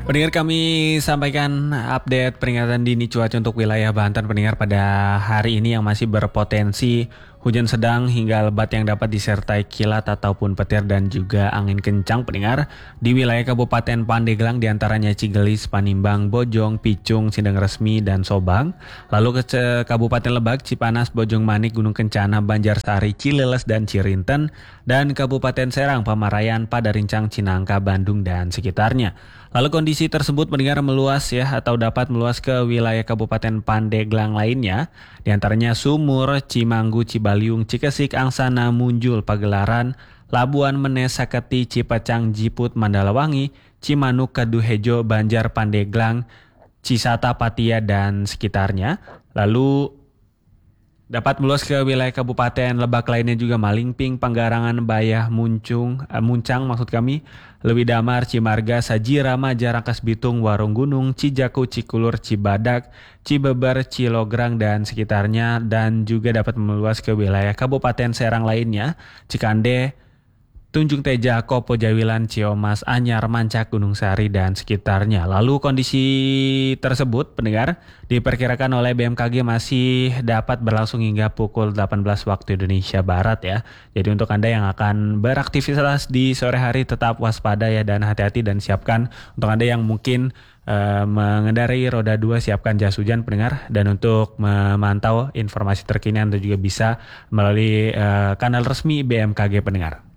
Pendengar, kami sampaikan update peringatan dini cuaca untuk wilayah Banten pendengar pada hari ini yang masih berpotensi hujan sedang hingga lebat yang dapat disertai kilat ataupun petir dan juga angin kencang pendengar di wilayah Kabupaten Pandeglang diantaranya Cigelis, Panimbang, Bojong, Picung, Sindang Resmi, dan Sobang. Lalu ke Kabupaten Lebak, Cipanas, Bojong Manik, Gunung Kencana, Banjarsari, Cileles, dan Cirinten, dan Kabupaten Serang, Pamarayan, Padarincang, Cinangka, Bandung, dan sekitarnya. Lalu kondisi tersebut mendengar meluas atau dapat meluas ke wilayah Kabupaten Pandeglang lainnya, diantaranya Sumur, Cimanggu, Cibaliung, Cikesik, Angsana, Munjul, Pagelaran, Labuan Menes, Saketi, Cipacang, Jiput, Mandalawangi, Cimanuk, Kaduhejo, Banjar, Pandeglang, Cisata, Patia, dan sekitarnya. Lalu dapat meluas ke wilayah Kabupaten Lebak lainnya juga Malingping, Panggarangan, Bayah, Muncang maksud kami, Lewi Damar, Cimarga, Sajira, Maja, Rangkas Bitung, Warung Gunung, Cijaku, Cikulur, Cibadak, Cibeber, Cilograng, dan sekitarnya. Dan juga dapat meluas ke wilayah Kabupaten Serang lainnya, Cikande, Tunjung Teja, Kopo, Jawilan, Ciomas, Anyar, Mancak, Gunung Sari, dan sekitarnya. Lalu kondisi tersebut, pendengar, diperkirakan oleh BMKG masih dapat berlangsung hingga pukul 18 waktu Indonesia Barat ya. Jadi untuk Anda yang akan beraktivitas di sore hari tetap waspada ya dan hati-hati dan siapkan. Untuk Anda yang mungkin mengendarai roda 2 siapkan jas hujan pendengar, dan untuk memantau informasi terkini Anda juga bisa melalui kanal resmi BMKG pendengar.